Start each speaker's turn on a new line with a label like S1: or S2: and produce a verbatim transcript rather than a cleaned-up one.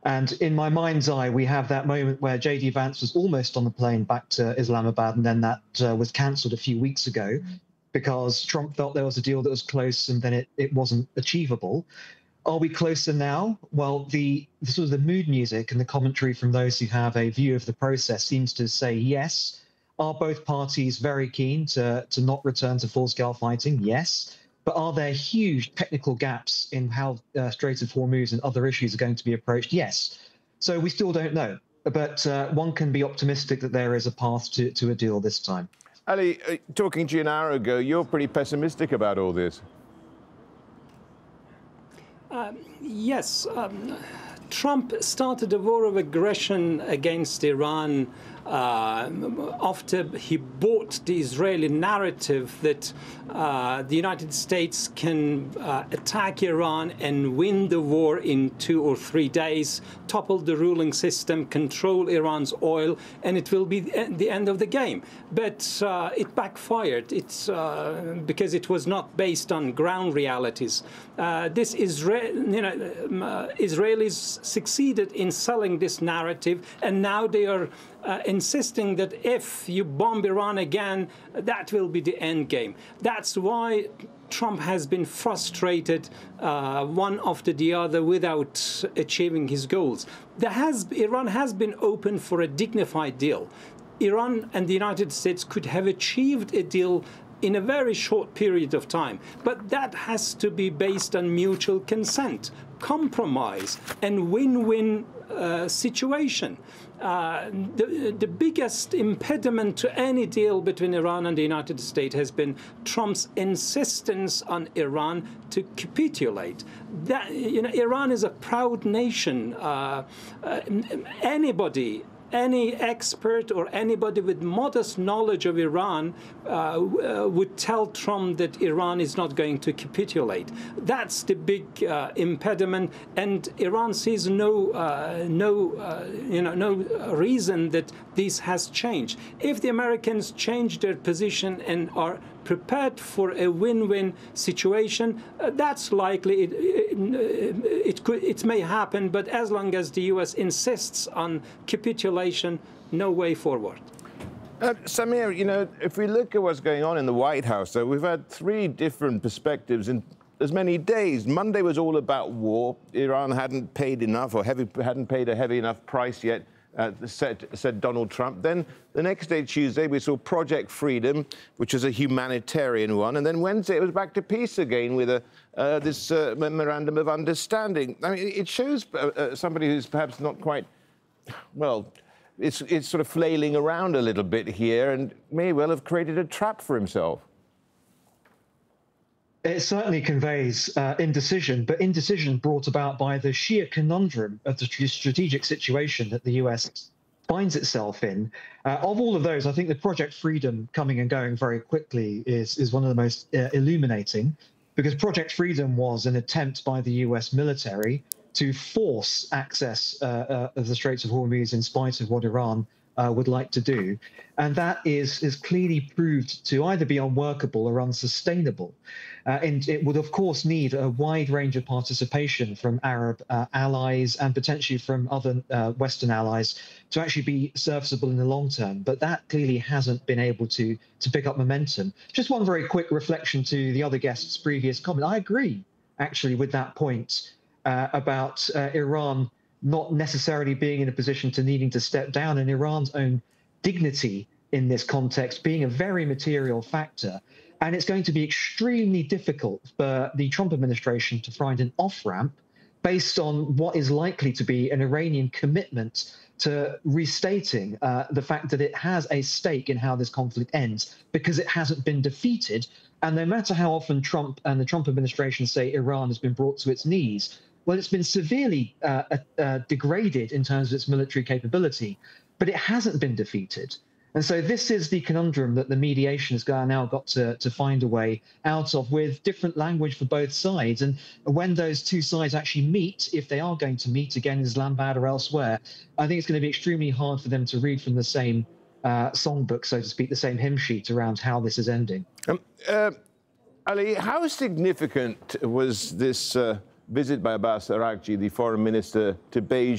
S1: And in my mind's eye, we have that moment where J D Vance was almost on the plane back to Islamabad, and then that uh, was cancelled a few weeks ago because Trump felt there was a deal that was close and then it, it wasn't achievable. Are we closer now? Well, the, the sort of the mood music and the commentary from those who have a view of the process seems to say yes. Are both parties very keen to, to not return to full-scale fighting? Yes. But are there huge technical gaps in how uh, Strait of Hormuz and other issues are going to be approached? Yes. So we still don't know. But uh, one can be optimistic that there is a path to, to a deal this time.
S2: Ali, uh, talking to you an hour ago, you're pretty pessimistic about all this.
S3: Um, yes. Um, Trump started a war of aggression against Iran uh, after he bought the Israeli narrative that uh, the United States can uh, attack Iran and win the war in two or three days, topple the ruling system, control Iran's oil, and it will be the end of the game. But uh, it backfired. It's uh, because it was not based on ground realities. Uh, this Israel, you know, uh, Israelis succeeded in selling this narrative, and now they are uh, insisting that if you bomb Iran again, that will be the end game. That's why Trump has been frustrated uh, one after the other without achieving his goals. There has, Iran has been open for a dignified deal. Iran and the United States could have achieved a deal in a very short period of time. But that has to be based on mutual consent, compromise, and win-win uh, situation. Uh, the, the biggest impediment to any deal between Iran and the United States has been Trump's insistence on Iran to capitulate. That, you know, Iran is a proud nation. Uh, uh, anybody Any expert or anybody with modest knowledge of Iran uh, uh, would tell Trump that Iran is not going to capitulate. That's the big uh, impediment, and Iran sees no, uh, no, uh, you know, no reason that this has changed. If the Americans change their position and are prepared for a win-win situation, uh, that's likely. It, it, it could, it may happen, but as long as the U S insists on capitulation, no way forward.
S2: Uh, Samir, you know, if we look at what's going on in the White House, though, we've had three different perspectives in as many days. Monday was all about war. Iran hadn't paid enough, or heavy, hadn't paid a heavy enough price yet. Uh, said, said Donald Trump. Then the next day, Tuesday, we saw Project Freedom, which was a humanitarian one. And then Wednesday, it was back to peace again with a, uh, this uh, memorandum of understanding. I mean, it shows uh, uh, somebody who's perhaps not quite, well, it's, it's sort of flailing around a little bit here and may well have created a trap for himself.
S1: It certainly conveys uh, indecision, but indecision brought about by the sheer conundrum of the strategic situation that the U S finds itself in. Uh, of all of those, I think the Project Freedom coming and going very quickly is, is one of the most uh, illuminating, because Project Freedom was an attempt by the U S military to force access uh, uh, of the Straits of Hormuz in spite of what Iran Uh, would like to do. And that is, is clearly proved to either be unworkable or unsustainable. Uh, and it would, of course, need a wide range of participation from Arab uh, allies and potentially from other uh, Western allies to actually be serviceable in the long term. But that clearly hasn't been able to, to pick up momentum. Just one very quick reflection to the other guest's previous comment. I agree, actually, with that point uh, about uh, Iran not necessarily being in a position to needing to step down, and Iran's own dignity in this context being a very material factor. And it's going to be extremely difficult for the Trump administration to find an off-ramp based on what is likely to be an Iranian commitment to restating uh, the fact that it has a stake in how this conflict ends, because it hasn't been defeated. And no matter how often Trump and the Trump administration say Iran has been brought to its knees, well, it's been severely uh, uh, degraded in terms of its military capability, but it hasn't been defeated. And so this is the conundrum that the mediation has now got to, to find a way out of, with different language for both sides. And when those two sides actually meet, if they are going to meet again in Islamabad or elsewhere, I think it's going to be extremely hard for them to read from the same uh, songbook, so to speak, the same hymn sheet around how this is ending.
S2: Um, uh, Ali, how significant was this uh, visit by Abbas Araghchi, the foreign minister, to Beijing?